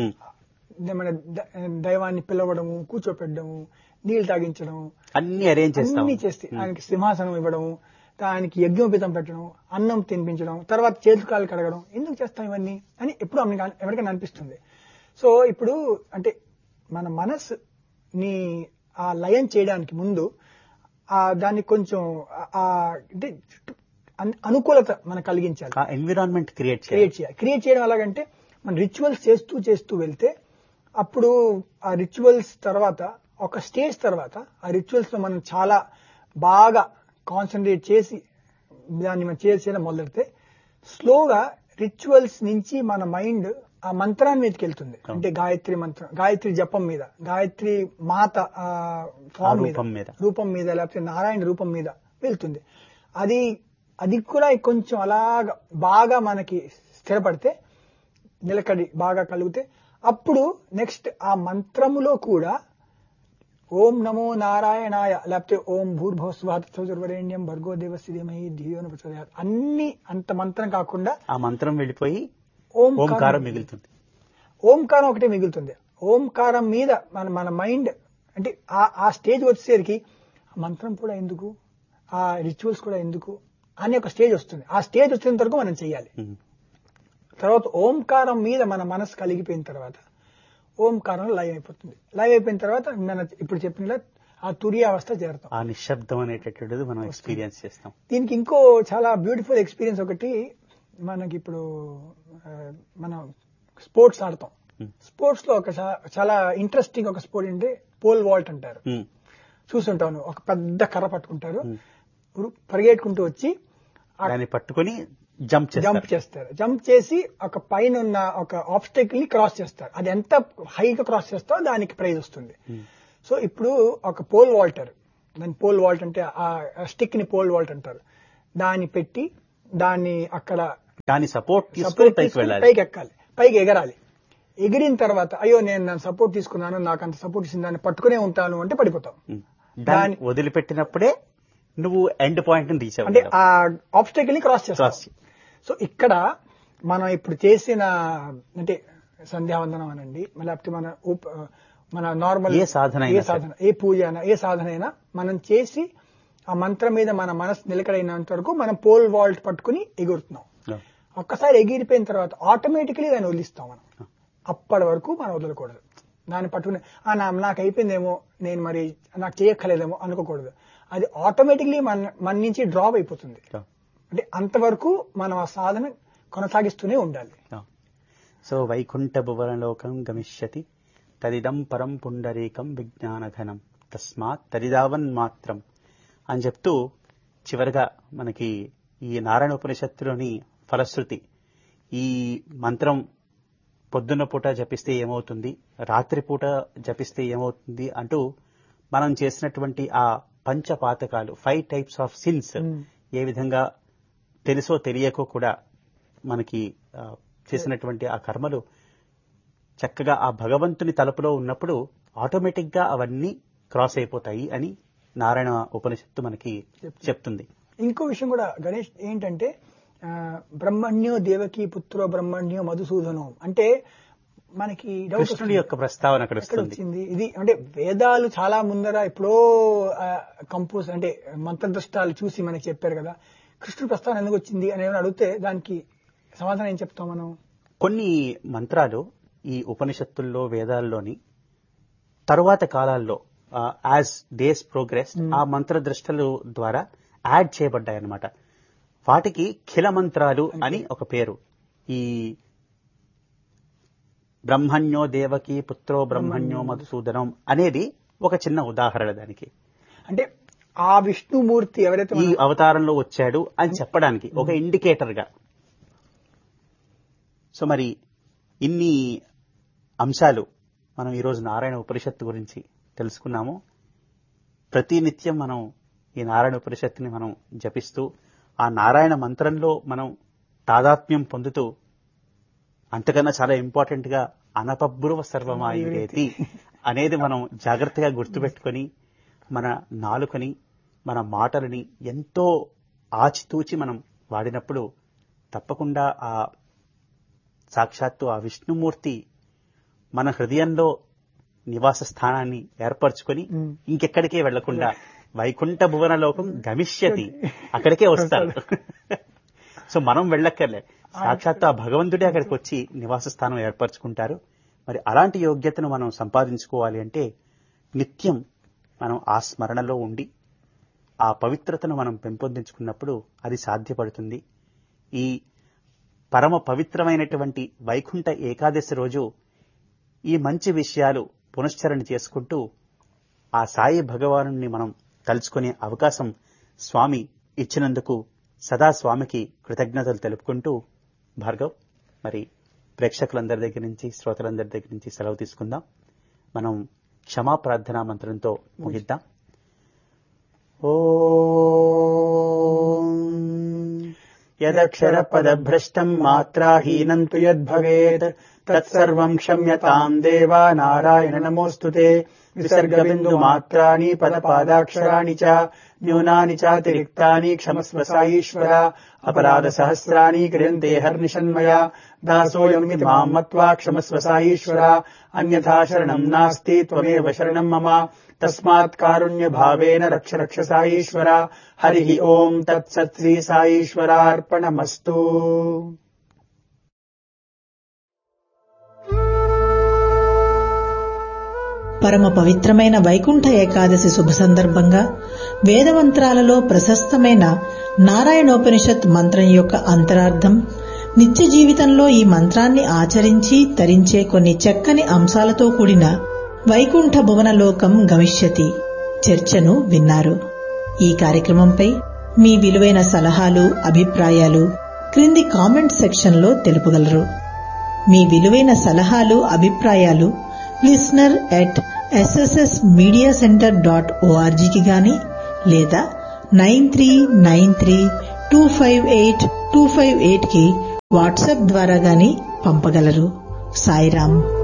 మన దైవాన్ని పిలవడము, కూర్చోపెట్టడము, నీళ్లు తాగించడము, అన్ని అరేంజ్ చేస్తే ఆయనకి సింహాసనం ఇవ్వడము, దానికి యజ్ఞోపేతం పెట్టడం, అన్నం తినిపించడం, తర్వాత చేతుకాలు కడగడం, ఎందుకు చేస్తాం ఇవన్నీ అని ఎప్పుడు ఎవరికైనా అనిపిస్తుంది. సో ఇప్పుడు అంటే మన మనస్సుని ఆ లయం చేయడానికి ముందు దాన్ని కొంచెం అంటే అనుకూలత మనకు కలిగించాలి, ఎన్విరాన్మెంట్ క్రియేట్ చేయడం. ఎలాగంటే మన రిచువల్స్ చేస్తూ వెళ్తే అప్పుడు ఆ రిచువల్స్ తర్వాత ఒక స్టేజ్ తర్వాత ఆ రిచువల్స్ లో మనం చాలా బాగా కాన్సన్ట్రేట్ చేసి దాన్ని మనం చేయడం మొదలెడితే స్లోగా రిచువల్స్ నుంచి మన మైండ్ ఆ మంత్రాన్ని మీదకి వెళ్తుంది. అంటే గాయత్రి మంత్రం, గాయత్రి జపం మీద, గాయత్రి మాత ఫామ్ మీద, రూపం మీద, లేకపోతే నారాయణ రూపం మీద వెళ్తుంది. అది కూడా కొంచెం అలాగా బాగా మనకి స్థిరపడితే, నిలకడి బాగా కలిగితే అప్పుడు నెక్స్ట్ ఆ మంత్రములో కూడా ఓం నమో నారాయణాయ, లేకపోతే ఓం భూర్భువస్సువరేణ్యం భర్గో దేవస్య ధీమహి ధియో న ప్రచోదయాత్, అన్ని అంత మంత్రం కాకుండా ఆ మంత్రం వెళ్ళిపోయి ఓంకారం మిగులుతుంది. ఓంకారం ఒకటే మిగులుతుంది. ఓంకారం మీద మన మైండ్ అంటే ఆ స్టేజ్ వచ్చేసరికి మంత్రం కూడా ఎందుకు, ఆ రిచువల్స్ కూడా ఎందుకు అనే ఒక స్టేజ్ వస్తుంది. ఆ స్టేజ్ వచ్చేంత వరకు మనం చెయ్యాలి. తర్వాత ఓంకారం మీద మన మనసు కలిగిపోయిన తర్వాత ఓంకారం లయం అయిపోతుంది. లయం అయిపోయిన తర్వాత మన ఇప్పుడు చెప్పిన ఆ తుర్యావస్థ చేరుతాం. ఆ నిశ్శబ్దం అనేటటువంటిది మనం ఎక్స్పీరియన్స్ చేస్తాం. దీనికి ఇంకో చాలా బ్యూటిఫుల్ ఎక్స్పీరియన్స్ ఒకటి, మనకి ఇప్పుడు మనం స్పోర్ట్స్ ఆడతాం. స్పోర్ట్స్ లో ఒక చాలా ఇంట్రెస్టింగ్ ఒక స్పోర్ట్ అంటే పోల్ వాల్ట్ అంటారు. చూస్తుంటాను, ఒక పెద్ద కర్ర పట్టుకుంటారు, పరిగెట్టుకుంటూ వచ్చి దాన్ని పట్టుకుని జంప్ చేస్తారు. జంప్ చేసి ఒక పైన ఉన్న ఒక ఆబ్స్టెకిల్ ని క్రాస్ చేస్తారు. అది ఎంత హైగా క్రాస్ చేస్తారో దానికి ప్రైజ్ వస్తుంది. సో ఇప్పుడు ఒక పోల్ వాల్టర్ దాని పోల్ వాల్ట్ అంటే ఆ స్టిక్ ని పోల్ వాల్ట్ అంటారు. దాన్ని పెట్టి దాన్ని అక్కడ దాని సపోర్ట్ పైకి ఎక్కాలి, పైకి ఎగరాలి. ఎగిరిన తర్వాత అయ్యో నేను దాని సపోర్ట్ తీసుకున్నాను, నాకు అంత సపోర్ట్ ఇచ్చింది, దాన్ని పట్టుకునే ఉంటాను అంటే పడిపోతాం. దాన్ని వదిలిపెట్టినప్పుడే నువ్వు ఎండ్ పాయింట్ ని రీచ్ అంటే ఆ ఆబ్స్టకిల్ ని క్రాస్ చేస్తావు. సో ఇక్కడ మనం ఇప్పుడు చేసిన అంటే సంధ్యావందనం అనండి, లేకపోతే మన నార్మల్ ఏ సాధన, ఏ పూజ అయినా, ఏ సాధన అయినా మనం చేసి ఆ మంత్రం మీద మన మనసు నిలకడైనంత వరకు మనం పోల్ వాల్ట్ పట్టుకుని ఎగురుతున్నాం. ఒక్కసారి ఎగిరిపోయిన తర్వాత ఆటోమేటికలీ దాన్ని వదిలిస్తాం మనం. అప్పటి వరకు మనం వదలకూడదు. దాన్ని పట్టుకుని నాకు అయిపోయిందేమో, నేను మరి నాకు చేయక్కర్లేదేమో అనుకోకూడదు. అది ఆటోమేటిక్లీ మన నుంచి డ్రాప్ అయిపోతుంది. అంటే అంతవరకు మనం ఆ సాధన కొనసాగిస్తూనే ఉండాలి. సో వైకుంఠ భువనలోకం గమిష్యతి తదిదం పరం పుండరీకం విజ్ఞానఘనం తస్మాత్ తదిదావన్ మాత్రం అని చెప్తూ చివరిగా మనకి ఈ నారాయణ ఉపనిషత్తులోని ఫలశ్రుతి, ఈ మంత్రం పొద్దున్న పూట జపిస్తే ఏమవుతుంది, రాత్రిపూట జపిస్తే ఏమవుతుంది అంటూ మనం చేసినటువంటి ఆ పంచపాతకాలు 5 types ఆఫ్ సిన్స్ ఏ విధంగా తెలుసో తెలియకో కూడా మనకి చేసినటువంటి ఆ కర్మలు చక్కగా ఆ భగవంతుని తలుపులో ఉన్నప్పుడు ఆటోమేటిక్ గా అవన్నీ క్రాస్ అయిపోతాయి అని నారాయణ ఉపనిషత్తు మనకి చెప్తుంది. ఇంకో విషయం కూడా గణేష్ ఏంటంటే బ్రహ్మణ్యో దేవకీ పుత్రో బ్రహ్మణ్యో మధుసూదనం అంటే మనకి కృష్ణుడి యొక్క ప్రస్తావన అక్కడ వచ్చింది. ఇది అంటే వేదాలు చాలా ముందర ఎప్పుడో కంపోజ్ అంటే మంత్రదృష్టాలు చూసి మనకి చెప్పారు కదా, కృష్ణుడి ప్రస్తావన ఎందుకు వచ్చింది అని ఏమైనా అడిగితే దానికి సమాధానం ఏం చెప్తాం మనం? కొన్ని మంత్రాలు ఈ ఉపనిషత్తుల్లో వేదాల్లోని తరువాత కాలాల్లో యాజ్ డేస్ ప్రోగ్రెస్ ఆ మంత్రదృష్టల ద్వారా యాడ్ చేయబడ్డాయన్నమాట. వాటికి ఖిల మంత్రాలు అని ఒక పేరు. ఈ బ్రహ్మణ్యో దేవకి పుత్రో బ్రహ్మణ్యో మధుసూదనం అనేది ఒక చిన్న ఉదాహరణ దానికి. అంటే ఆ విష్ణుమూర్తి ఎవరైతే ఈ అవతారంలో వచ్చాడు అని చెప్పడానికి ఒక ఇండికేటర్ గా. సో మరి ఇన్ని అంశాలు మనం ఈరోజు నారాయణ ఉపనిషత్తు గురించి తెలుసుకున్నాము. ప్రతినిత్యం మనం ఈ నారాయణ ఉపనిషత్తుని మనం జపిస్తూ ఆ నారాయణ మంత్రంలో మనం తాదాత్మ్యం పొందుతూ అంతకన్నా చాలా ఇంపార్టెంట్ గా అనపబ్రువ సర్వమాయురేతి అనేది మనం జాగ్రత్తగా గుర్తుపెట్టుకొని మన నాలుకని మన మాటలని ఎంతో ఆచితూచి మనం వాడినప్పుడు తప్పకుండా ఆ సాక్షాత్తు ఆ విష్ణుమూర్తి మన హృదయంలో నివాస స్థానాన్ని ఏర్పరచుకొని ఇంకెక్కడికే వెళ్లకుండా వైకుంఠ భువనలోకం గమిష్యతి అక్కడికే వస్తారు. సో మనం వెళ్ళక్కర్లే, సాక్షాత్తు ఆ భగవంతుడే అక్కడికి వచ్చి నివాస స్థానం ఏర్పరచుకుంటారు. మరి అలాంటి యోగ్యతను మనం సంపాదించుకోవాలి అంటే నిత్యం మనం ఆ స్మరణలో ఉండి ఆ పవిత్రతను మనం పెంపొందించుకున్నప్పుడు అది సాధ్యపడుతుంది. ఈ పరమ పవిత్రమైనటువంటి వైకుంఠ ఏకాదశి రోజు ఈ మంచి విషయాలు పునశ్చరణ చేసుకుంటూ ఆ సాయి భగవానుని మనం తలుచుకునే అవకాశం స్వామి ఇచ్చినందుకు సదా స్వామికి కృతజ్ఞతలు తెలుపుకుంటూ భార్గవ్ మరి ప్రేక్షకులందరి దగ్గర నుంచి శ్రోతలందరి దగ్గర నుంచి సెలవు తీసుకుందాం. మనం క్షమా ప్రార్థనా మంత్రంతో ముగిద్దాం. ఓం యదక్షర పదభ్రష్టం మాత్రాహీనం తు యద్భవేత్ తత్సర్వం క్షమ్యతాం దేవా నారాయణ నమోస్తుతే. విసర్గ బిందు మాత్రాని పదపాదాక్షరాణి చ న్యూనాని చాతిరిక్తాని క్షమస్వ సాయీశ్వర. అపరాధ సహస్రాని క్రియంతే హర్నిషన్మయా దాసోऽయమితి మాం మత్వా క్షమస్వ సాయీశ్వర. అన్యథా శరణం నాస్తి త్వమేవ శరణం మమ తస్మాత్ కారుణ్య భావేన రక్ష రక్ష సాయీశ్వర. హరి ఓం తత్సత్ శ్రీ సాయీశ్వరార్పణమస్తు. పరమ పవిత్రమైన వైకుంఠ ఏకాదశి శుభ సందర్భంగా వేదమంత్రాలలో ప్రశస్తమైన నారాయణోపనిషత్ మంత్రం యొక్క అంతరార్థం, నిత్య జీవితంలో ఈ మంత్రాన్ని ఆచరించి తరించే కొన్ని చక్కని అంశాలతో కూడిన వైకుంఠ భువనలోకం గమిష్యతి చర్చను విన్నారు. ఈ కార్యక్రమంపై మీ విలువైన సలహాలు, అభిప్రాయాలు క్రింది కామెంట్ సెక్షన్లో తెలుపగలరు. మీ విలువైన సలహాలు, అభిప్రాయాలు listener@radiotherapy.org ssmediacenter.org గాని లేదా 9393258258 కి వాట్సాప్ ద్వారా గాని పంపగలరు. సాయిరాం.